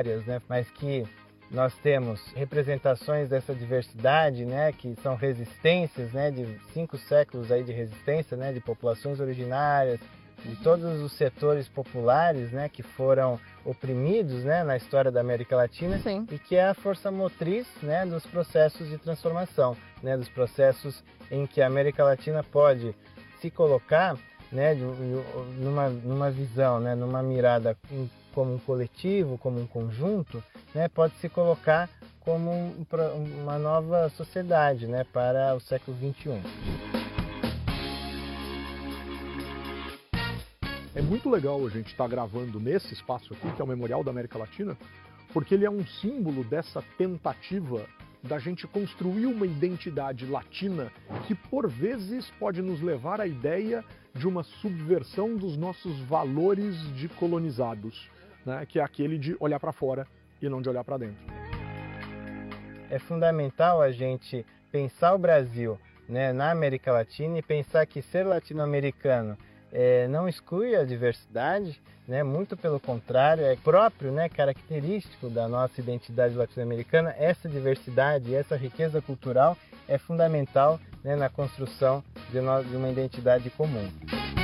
áreas, né, mas que nós temos representações dessa diversidade, né, que são resistências, né, de 5 séculos aí de resistência, né, de populações originárias, de todos os setores populares, né, que foram oprimidos, né, na história da América Latina. Sim. E que é a força motriz, né, dos processos de transformação, né, dos processos em que a América Latina pode se colocar, né, numa visão, né, numa mirada como um coletivo, como um conjunto, né, pode se colocar como uma nova sociedade, né, para o século XXI. É muito legal a gente estar gravando nesse espaço aqui, que é o Memorial da América Latina, porque ele é um símbolo dessa tentativa da gente construir uma identidade latina que, por vezes, pode nos levar à ideia de uma subversão dos nossos valores de colonizados, né? Que é aquele de olhar para fora e não de olhar para dentro. É fundamental a gente pensar o Brasil, né, na América Latina e pensar que ser latino-americano não exclui a diversidade, né? Muito pelo contrário, é próprio, né, característico da nossa identidade latino-americana. Essa diversidade, essa riqueza cultural é fundamental, né, na construção de uma identidade comum.